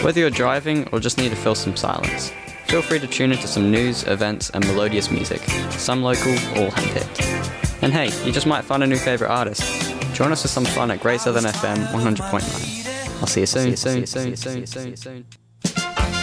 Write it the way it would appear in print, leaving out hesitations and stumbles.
Whether you're driving or just need to fill some silence, feel free to tune into some news, events, and melodious music, some local, all handpicked. And hey, you just might find a new favourite artist. Join us for some fun at Great Southern FM 100.9. I'll see you soon.